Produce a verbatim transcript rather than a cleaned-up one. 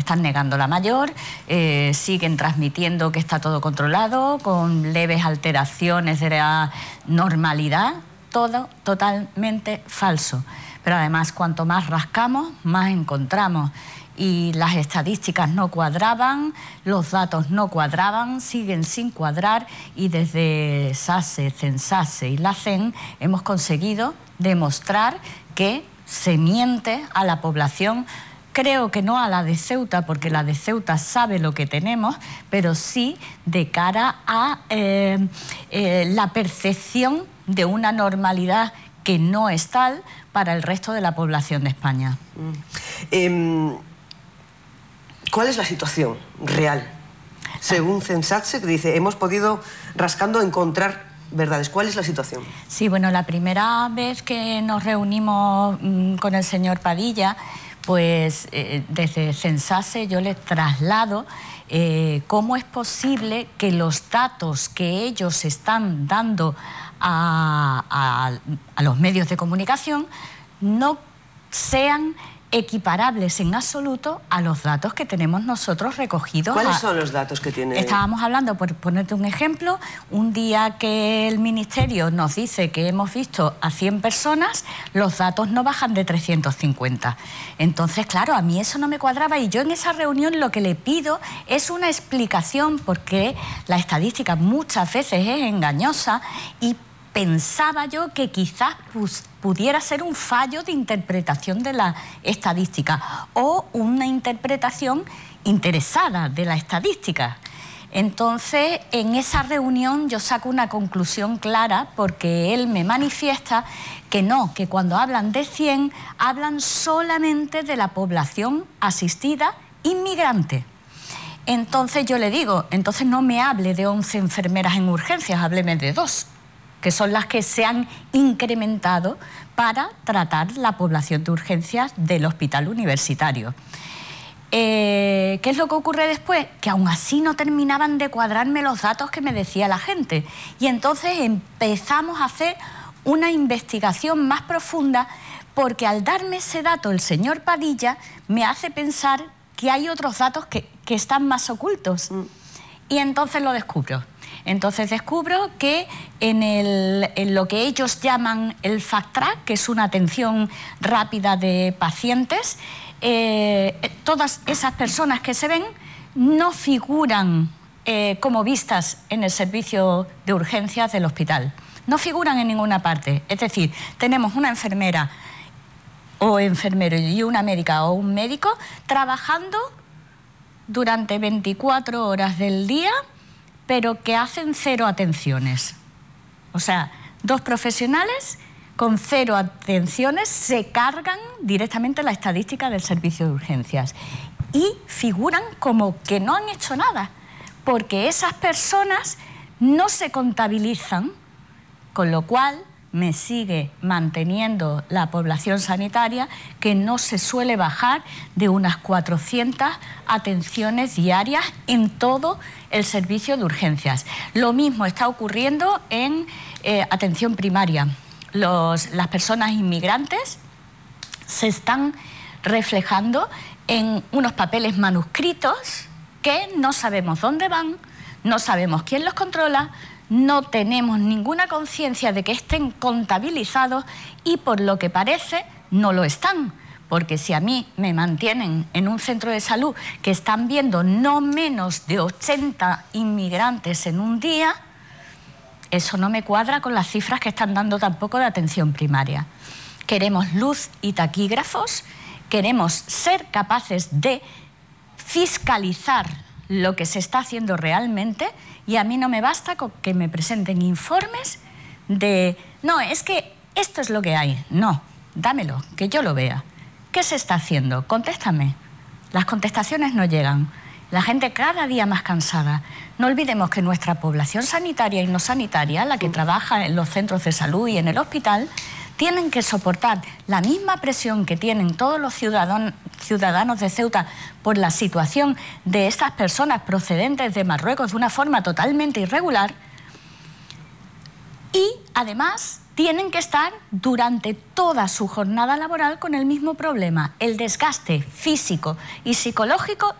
están negando la mayor, eh, siguen transmitiendo que está todo controlado, con leves alteraciones de la normalidad, todo totalmente falso. Pero además, cuanto más rascamos, más encontramos. Y las estadísticas no cuadraban, los datos no cuadraban, siguen sin cuadrar, y desde SASE, CENSASE y la CEN hemos conseguido demostrar que se miente a la población. Creo que no a la de Ceuta, porque la de Ceuta sabe lo que tenemos, pero sí de cara a eh, eh, la percepción de una normalidad que no es tal para el resto de la población de España. Mm. Eh, ¿Cuál es la situación real? Según CENSASE, que dice, hemos podido, rascando, encontrar verdades. ¿Cuál es la situación? Sí, bueno, la primera vez que nos reunimos mmm, con el señor Padilla, pues eh, desde CENSASE yo les traslado eh, cómo es posible que los datos que ellos están dando a, a, a los medios de comunicación no sean equiparables en absoluto a los datos que tenemos nosotros recogidos. ¿Cuáles a... son los datos que tiene? Estábamos hablando, por ponerte un ejemplo, un día que el Ministerio nos dice que hemos visto a cien personas, los datos no bajan de trescientos cincuenta. Entonces, claro, a mí eso no me cuadraba, y yo en esa reunión lo que le pido es una explicación, porque la estadística muchas veces es engañosa, y pensaba yo que quizás pudiera ser un fallo de interpretación de la estadística o una interpretación interesada de la estadística. Entonces, en esa reunión yo saco una conclusión clara, porque él me manifiesta que no, que cuando hablan de cien, hablan solamente de la población asistida inmigrante. Entonces yo le digo, entonces no me hable de once enfermeras en urgencias, hábleme de dos, que son las que se han incrementado para tratar la población de urgencias del hospital universitario. Eh, ¿Qué es lo que ocurre después? Que aún así no terminaban de cuadrarme los datos que me decía la gente. Y entonces empezamos a hacer una investigación más profunda, porque al darme ese dato el señor Padilla me hace pensar que hay otros datos que, que están más ocultos. Mm. Y entonces lo descubro. Entonces descubro que en, el, en lo que ellos llaman el Fast Track, que es una atención rápida de pacientes, eh, todas esas personas que se ven no figuran eh, como vistas en el servicio de urgencias del hospital. No figuran en ninguna parte. Es decir, tenemos una enfermera o enfermero y una médica o un médico trabajando durante veinticuatro horas del día, pero que hacen cero atenciones. O sea, dos profesionales con cero atenciones se cargan directamente la estadística del servicio de urgencias y figuran como que no han hecho nada, porque esas personas no se contabilizan, con lo cual me sigue manteniendo la población sanitaria, que no se suele bajar de unas cuatrocientas atenciones diarias en todo el servicio de urgencias. Lo mismo está ocurriendo en eh, atención primaria. Los, las personas inmigrantes se están reflejando en unos papeles manuscritos que no sabemos dónde van, no sabemos quién los controla, no tenemos ninguna conciencia de que estén contabilizados, y por lo que parece no lo están. Porque si a mí me mantienen en un centro de salud que están viendo no menos de ochenta inmigrantes en un día, eso no me cuadra con las cifras que están dando tampoco de atención primaria. Queremos luz y taquígrafos, queremos ser capaces de fiscalizar lo que se está haciendo realmente, y a mí no me basta con que me presenten informes de no, es que esto es lo que hay. No, dámelo, que yo lo vea. ¿Qué se está haciendo? Contéstame. Las contestaciones no llegan. La gente cada día más cansada. No olvidemos que nuestra población sanitaria y no sanitaria, la que trabaja en los centros de salud y en el hospital, tienen que soportar la misma presión que tienen todos los ciudadanos, ciudadanos de Ceuta por la situación de estas personas procedentes de Marruecos de una forma totalmente irregular, y además tienen que estar durante toda su jornada laboral con el mismo problema, el desgaste físico y psicológico